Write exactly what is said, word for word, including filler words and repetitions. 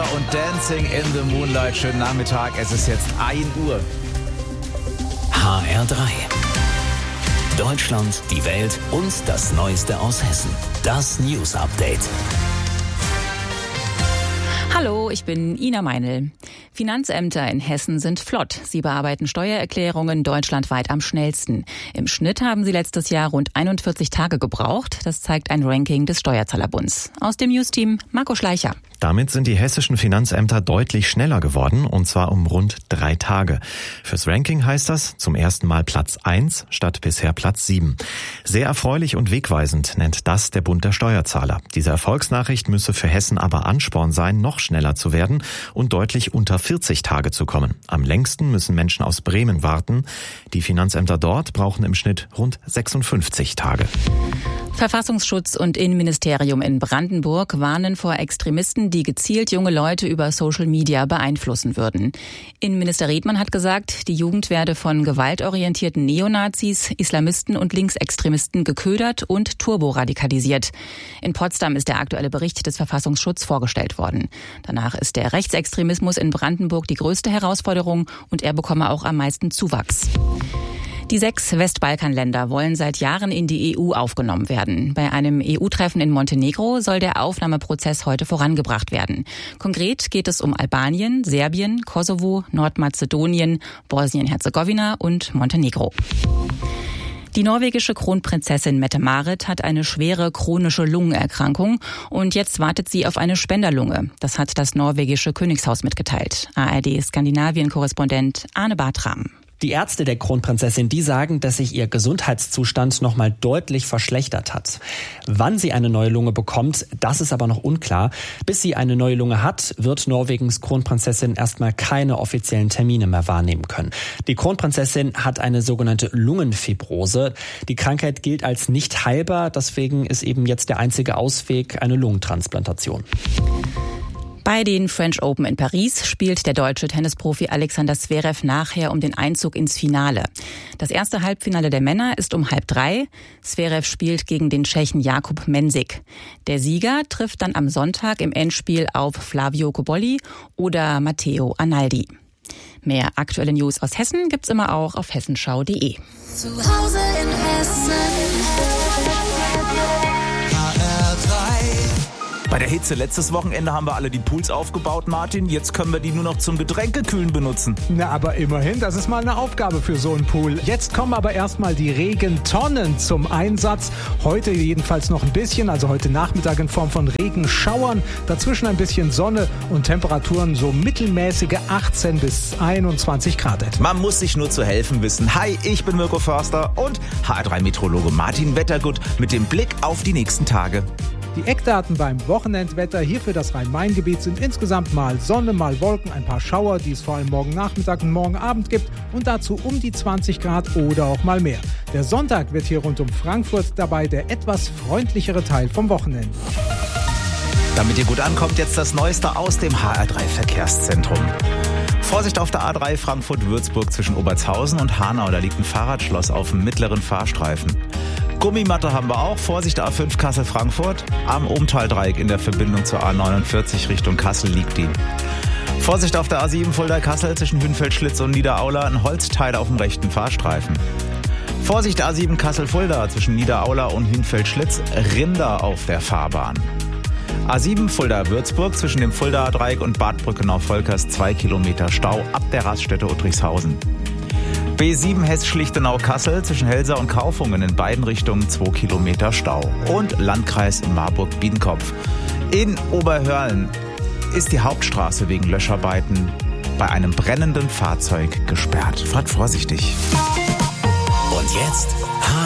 Schröder und Dancing in the Moonlight. Schönen Nachmittag, es ist jetzt ein Uhr. H R drei. Deutschland, die Welt und das Neueste aus Hessen. Das News Update. Hallo, ich bin Ina Meinl. Finanzämter in Hessen sind flott. Sie bearbeiten Steuererklärungen deutschlandweit am schnellsten. Im Schnitt haben sie letztes Jahr rund einundvierzig Tage gebraucht. Das zeigt ein Ranking des Steuerzahlerbunds. Aus dem News-Team Marco Schleicher. Damit sind die hessischen Finanzämter deutlich schneller geworden, und zwar um rund drei Tage. Fürs Ranking heißt das zum ersten Mal Platz eins statt bisher Platz sieben. Sehr erfreulich und wegweisend nennt das der Bund der Steuerzahler. Diese Erfolgsnachricht müsse für Hessen aber Ansporn sein, noch schneller zu werden und deutlich unter vierzig Tage zu kommen. Am längsten müssen Menschen aus Bremen warten. Die Finanzämter dort brauchen im Schnitt rund sechsundfünfzig Tage. Verfassungsschutz und Innenministerium in Brandenburg warnen vor Extremisten, die gezielt junge Leute über Social Media beeinflussen würden. Innenminister Redmann hat gesagt, die Jugend werde von gewaltorientierten Neonazis, Islamisten und Linksextremisten geködert und turboradikalisiert. In Potsdam ist der aktuelle Bericht des Verfassungsschutzes vorgestellt worden. Danach ist der Rechtsextremismus in Brandenburg die größte Herausforderung und er bekomme auch am meisten Zuwachs. Die sechs Westbalkanländer wollen seit Jahren in die E U aufgenommen werden. Bei einem E U-Treffen in Montenegro soll der Aufnahmeprozess heute vorangebracht werden. Konkret geht es um Albanien, Serbien, Kosovo, Nordmazedonien, Bosnien-Herzegowina und Montenegro. Die norwegische Kronprinzessin Mette-Marit hat eine schwere chronische Lungenerkrankung und jetzt wartet sie auf eine Spenderlunge. Das hat das norwegische Königshaus mitgeteilt. A R D-Skandinavien-Korrespondent Arne Bartram. Die Ärzte der Kronprinzessin, die sagen, dass sich ihr Gesundheitszustand noch mal deutlich verschlechtert hat. Wann sie eine neue Lunge bekommt, das ist aber noch unklar. Bis sie eine neue Lunge hat, wird Norwegens Kronprinzessin erstmal keine offiziellen Termine mehr wahrnehmen können. Die Kronprinzessin hat eine sogenannte Lungenfibrose. Die Krankheit gilt als nicht heilbar, deswegen ist eben jetzt der einzige Ausweg eine Lungentransplantation. Bei den French Open in Paris spielt der deutsche Tennisprofi Alexander Zverev nachher um den Einzug ins Finale. Das erste Halbfinale der Männer ist um halb drei. Zverev spielt gegen den Tschechen Jakub Mensik. Der Sieger trifft dann am Sonntag im Endspiel auf Flavio Cobolli oder Matteo Arnaldi. Mehr aktuelle News aus Hessen gibt's immer auch auf hessenschau punkt de. Zu Hause in Hessen. Bei der Hitze letztes Wochenende haben wir alle die Pools aufgebaut, Martin. Jetzt können wir die nur noch zum Getränkekühlen benutzen. Na, aber immerhin, das ist mal eine Aufgabe für so einen Pool. Jetzt kommen aber erstmal die Regentonnen zum Einsatz. Heute jedenfalls noch ein bisschen, also heute Nachmittag in Form von Regenschauern. Dazwischen ein bisschen Sonne und Temperaturen so mittelmäßige achtzehn bis einundzwanzig Grad. Man muss sich nur zu helfen wissen. Hi, ich bin Mirko Förster und H R drei Meteorologe Martin Wettergut mit dem Blick auf die nächsten Tage. Die Eckdaten beim Wochenendwetter hier für das Rhein-Main-Gebiet sind insgesamt mal Sonne, mal Wolken, ein paar Schauer, die es vor allem morgen Nachmittag und morgen Abend gibt und dazu um die zwanzig Grad oder auch mal mehr. Der Sonntag wird hier rund um Frankfurt dabei der etwas freundlichere Teil vom Wochenende. Damit ihr gut ankommt, jetzt das Neueste aus dem H R drei Verkehrszentrum. Vorsicht auf der A drei Frankfurt-Würzburg zwischen Obertshausen und Hanau, da liegt ein Fahrradschloss auf dem mittleren Fahrstreifen. Gummimatte haben wir auch. Vorsicht A fünf Kassel-Frankfurt. Am Obental-Dreieck in der Verbindung zur A neunundvierzig Richtung Kassel liegt die. Vorsicht auf der A sieben Fulda-Kassel zwischen Hünfeld-Schlitz und Niederaula. Ein Holzteil auf dem rechten Fahrstreifen. Vorsicht A sieben Kassel-Fulda zwischen Niederaula und Hünfeld-Schlitz. Rinder auf der Fahrbahn. A sieben Fulda-Würzburg zwischen dem Fulda-Dreieck und Bad Brückenau-Volkers zwei Kilometer Stau ab der Raststätte Uttrichshausen. B sieben Hess-Schlichtenau-Kassel zwischen Helsa und Kaufungen in beiden Richtungen zwei Kilometer Stau. Und Landkreis Marburg-Biedenkopf. In Oberhörlen ist die Hauptstraße wegen Löscharbeiten bei einem brennenden Fahrzeug gesperrt. Fahrt vorsichtig. Und jetzt